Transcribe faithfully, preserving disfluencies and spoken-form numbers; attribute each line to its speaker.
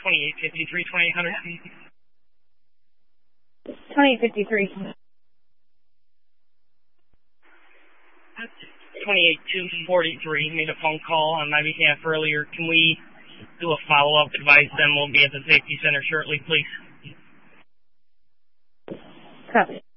Speaker 1: twenty-eight fifty-three, twenty-eight hundred.
Speaker 2: twenty-eight fifty-three.
Speaker 1: twenty-eight two forty-three made a phone call on my behalf earlier. Can we do a follow-up? Advise them we'll be at the safety center shortly, please.
Speaker 2: Copy.